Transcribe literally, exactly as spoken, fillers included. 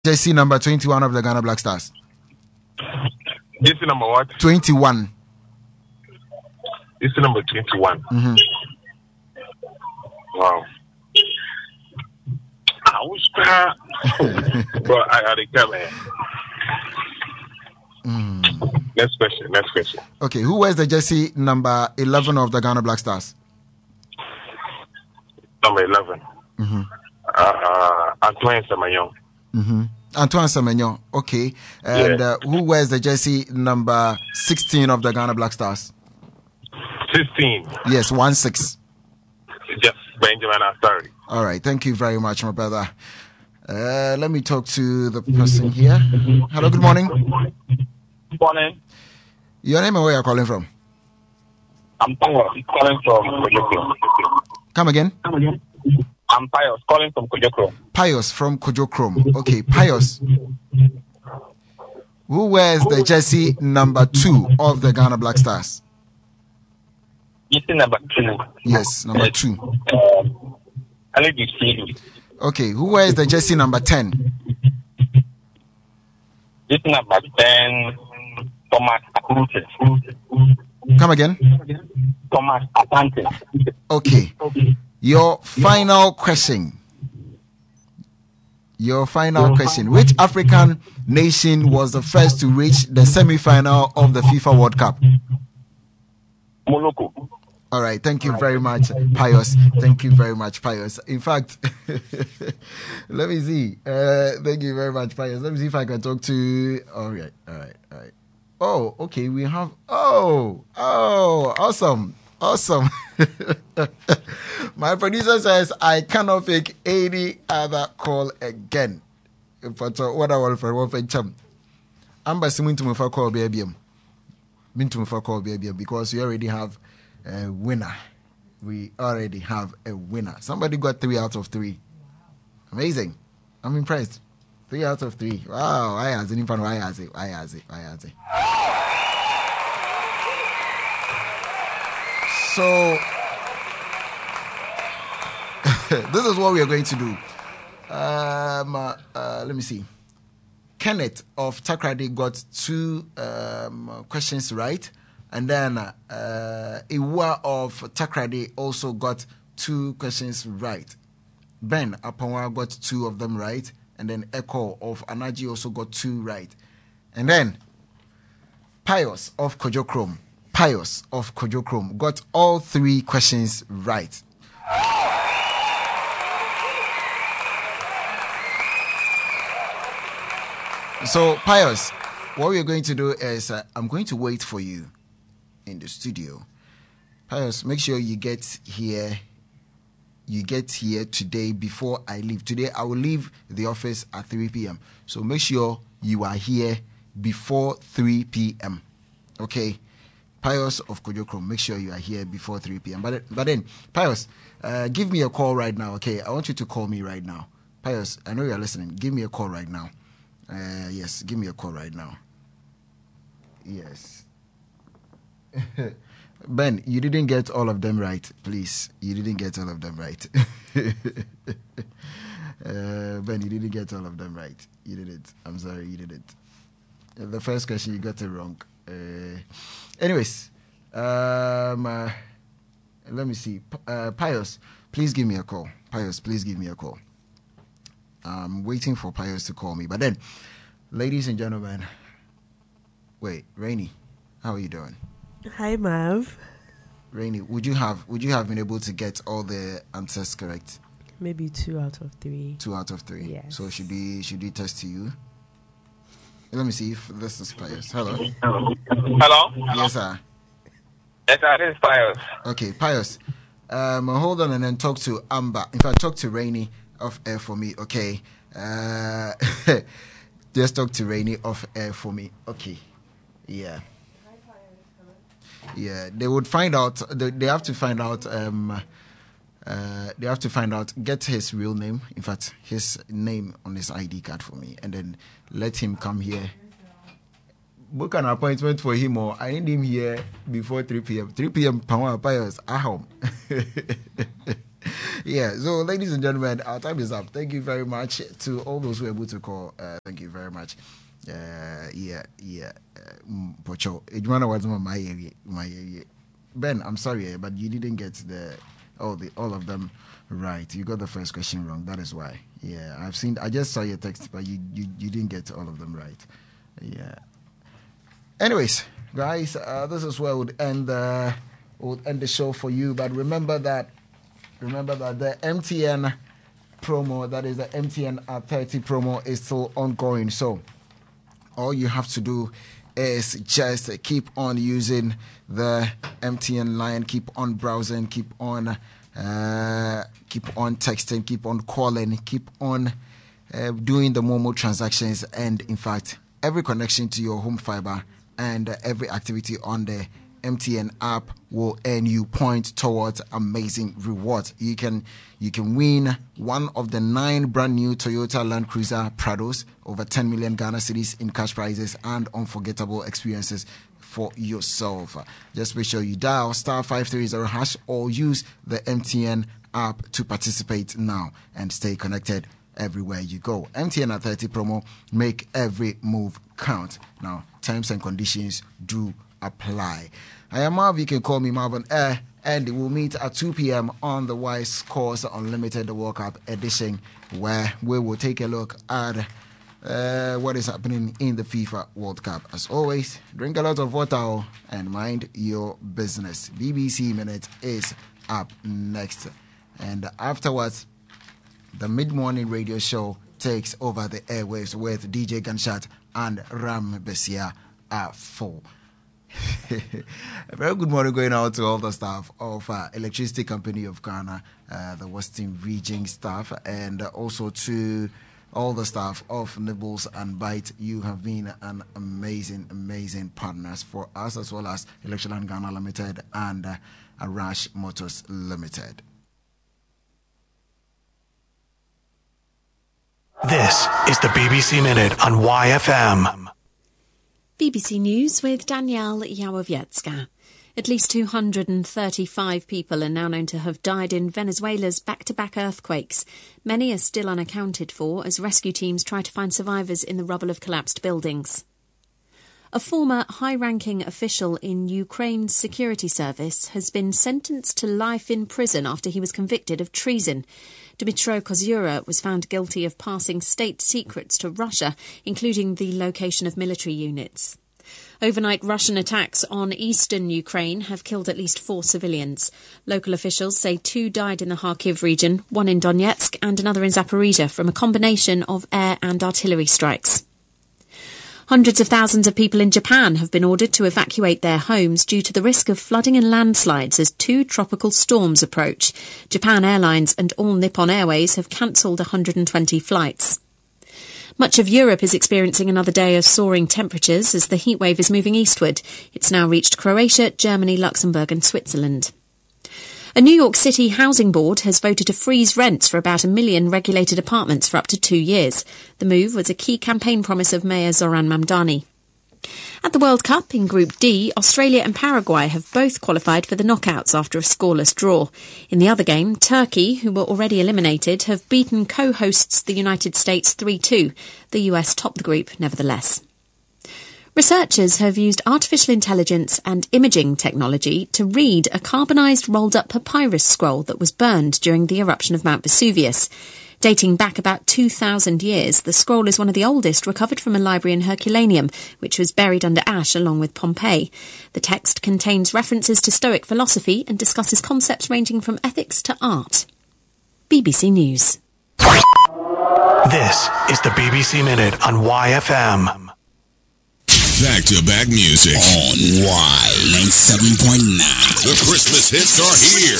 Jersey number twenty-one of the Ghana Black Stars? Jersey number what? twenty-one. Jersey number twenty-one. Mm-hmm. Wow. I was proud. But I had a camera. Mm. Next question. Next question. Okay, who wears the jersey number eleven of the Ghana Black Stars? Number eleven. Mm-hmm. Uh, uh, Antoine Semenyo. Mm-hmm. Antoine Semenyo. Okay. And yeah. uh, who wears the jersey number sixteen of the Ghana Black Stars? sixteen. Yes, one six. Yes, Benjamin Asari. All right. Thank you very much, my brother. Uh, let me talk to the person here. Hello, good morning. Good morning. Your name and where you're calling from? I'm Pius, calling from Kojokrom. Come again? Come again? I'm Pius, calling from Kojokrom. Pius from Kojokrom. Okay, Pius. Who wears the jersey number two of the Ghana Black Stars? Jersey number two. Yes, number two. Um, Alidu Sidi. Okay, who wears the jersey number ten? Jersey number ten, Thomas Asante. Come again? Thomas Asante. Okay. Your final question. Your final question. Which African nation was the first to reach the semi-final of the FIFA World Cup? Morocco. All right. Thank you very much, Pius. Thank you very much, Pius. In fact, let me see. Uh, thank you very much, Pius. Let me see if I can talk to... All right. All right. All right. Oh, okay. We have... Oh, oh, awesome. Awesome. My producer says I cannot fake any other call again. But what I want for one for chum. I'm basing to move for call baby. Mean to move for call baby because we already have a winner. We already have a winner. Somebody got three out of three. Amazing. I'm impressed. Three out of three. Wow. Why has it? Why has it? Why has it? Why has it? So, this is what we are going to do. Um, uh, uh, let me see. Kenneth of Takrady got two um, questions right. And then uh, Iwa of Takrady also got two questions right. Ben Apanwa got two of them right. And then Echo of Anaji also got two right. And then Pius of Kojokrom. Pius of Kojokrom got all three questions right. So, Pius, what we're going to do is uh, I'm going to wait for you in the studio. Pius, make sure you get here. You get here today before I leave. Today, I will leave the office at three p.m. So, make sure you are here before three p.m. Okay? Pius of Kojokrom, make sure you are here before three p.m. But, but then, Pius, uh, give me a call right now, okay? I want you to call me right now. Pius, I know you are listening. Give me a call right now. Uh, yes, give me a call right now. Yes. Ben, you didn't get all of them right, please. You didn't get all of them right. uh, Ben, you didn't get all of them right. You didn't. I'm sorry, you didn't. The first question, you got it wrong. Uh, anyways, um, uh, let me see. P- uh, Pius, please give me a call. Pius, please give me a call. I'm waiting for Pius to call me. But then, ladies and gentlemen, wait, Rainy, how are you doing? Hi, Mav. Rainy, would you have would you have been able to get all the answers correct? Maybe two out of three. Two out of three. Yes. So should we should we test to you? Let me see if this is Pius. Hello. Hello? Yes, sir. Yes, sir, this is Pius. Okay, Pius. Um, hold on and then talk to Amber. In fact, talk to Rainy off air for me. Okay. Uh, just talk to Rainy off air for me. Okay. Yeah. Yeah. They would find out. They, they have to find out. Um, uh, they have to find out. Get his real name. In fact, his name on his I D card for me, and then let him come here. Book an appointment for him, or I need him here before three p.m. three p.m. Pius, ahom. Yeah, so ladies and gentlemen, our time is up. Thank you very much to all those who were able to call. Uh, thank you very much. Uh, yeah, yeah. Uh, Pocho, Ejumana was my area, my area. Ben, I'm sorry, but you didn't get the all the all of them right. You got the first question wrong. That is why. Yeah, I've seen. I just saw your text, but you you, you didn't get all of them right. Yeah. Anyways, guys, uh, this is where we'll end the we'll end the show for you. But remember that. Remember that the M T N promo, that is the M T N R thirty promo, is still ongoing. So all you have to do is just keep on using the M T N line, keep on browsing, keep on uh, keep on texting, keep on calling, keep on uh, doing the Momo transactions, and in fact, every connection to your home fiber and uh, every activity on the M T N app will earn you points towards amazing rewards. You can you can win one of the nine brand new Toyota Land Cruiser Prados, over ten million Ghana cedis in cash prizes and unforgettable experiences for yourself. Just make sure you dial star five three zero hash or use the M T N app to participate now and stay connected everywhere you go. M T N R thirty promo, make every move count. Now, terms and conditions do apply. I am Marv. You can call me Marv on air, and we'll meet at two p.m. on the Wise Scores Unlimited World Cup edition, where we will take a look at uh, what is happening in the FIFA World Cup. As always, drink a lot of water and mind your business. B B C Minute is up next, and afterwards, the mid-morning radio show takes over the airwaves with D J Gunshot and Ram Besia at four. A very good morning going out to all the staff of uh, Electricity Company of Ghana, uh, the Western Region staff, and uh, also to all the staff of Nibbles and Bite. You have been an amazing, amazing partners for us, as well as Electroland Ghana Limited and uh, Arash Motors Limited. This is the B B C Minute on Y F M. B B C News with Danielle Yawowiecka. At least two hundred thirty-five people are now known to have died in Venezuela's back-to-back earthquakes. Many are still unaccounted for as rescue teams try to find survivors in the rubble of collapsed buildings. A former high-ranking official in Ukraine's security service has been sentenced to life in prison after he was convicted of treason. Dmytro Kozura was found guilty of passing state secrets to Russia, including the location of military units. Overnight Russian attacks on eastern Ukraine have killed at least four civilians. Local officials say two died in the Kharkiv region, one in Donetsk and another in Zaporizhia, from a combination of air and artillery strikes. Hundreds of thousands of people in Japan have been ordered to evacuate their homes due to the risk of flooding and landslides as two tropical storms approach. Japan Airlines and All Nippon Airways have cancelled one hundred twenty flights. Much of Europe is experiencing another day of soaring temperatures as the heatwave is moving eastward. It's now reached Croatia, Germany, Luxembourg and Switzerland. A New York City housing board has voted to freeze rents for about a million regulated apartments for up to two years. The move was a key campaign promise of Mayor Zoran Mamdani. At the World Cup in Group D, Australia and Paraguay have both qualified for the knockouts after a scoreless draw. In the other game, Turkey, who were already eliminated, have beaten co-hosts the United States three two. The U S topped the group nevertheless. Researchers have used artificial intelligence and imaging technology to read a carbonised rolled-up papyrus scroll that was burned during the eruption of Mount Vesuvius. Dating back about two thousand years, the scroll is one of the oldest recovered from a library in Herculaneum, which was buried under ash along with Pompeii. The text contains references to Stoic philosophy and discusses concepts ranging from ethics to art. B B C News. This is the B B C Minute on Y F M. Back-to-back music on Y ninety-seven point nine. The Christmas hits are here.